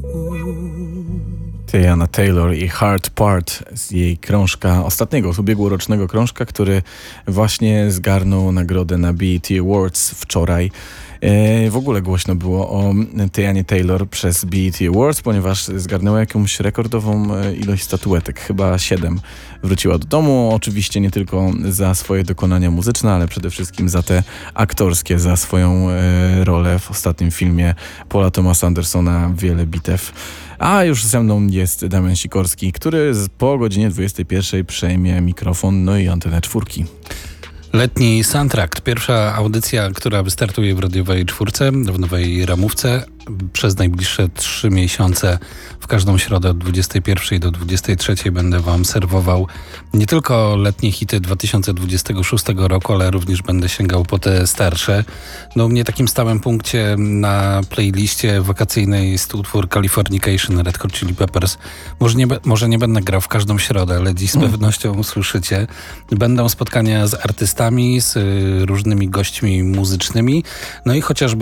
Teyana Taylor i Hard Part z jej krążka, ostatniego z ubiegłorocznego krążka, który właśnie zgarnął nagrodę na BET Awards wczoraj. W ogóle głośno było o Teyanie Taylor przez BET Awards, ponieważ zgarnęła jakąś rekordową ilość statuetek, chyba 7. Wróciła do domu, oczywiście nie tylko za swoje dokonania muzyczne, ale przede wszystkim za te aktorskie, za swoją rolę w ostatnim filmie Paula Thomasa Andersona Wiele bitew. A już ze mną jest Damian Sikorski, który po godzinie 21 przejmie mikrofon, no i antenę 4. Letni Soundtrack, pierwsza audycja, która wystartuje w radiowej 4, w nowej ramówce. Przez najbliższe 3 miesiące w każdą środę od 21 do 23 będę wam serwował nie tylko letnie hity 2026 roku, ale również będę sięgał po te starsze. No u mnie takim stałym punkcie na playliście wakacyjnej jest utwór Californication Red Hot Chili Peppers. Może nie będę grał w każdą środę, ale dziś z pewnością usłyszycie. Będą spotkania z artystami, z różnymi gośćmi muzycznymi, no i chociażby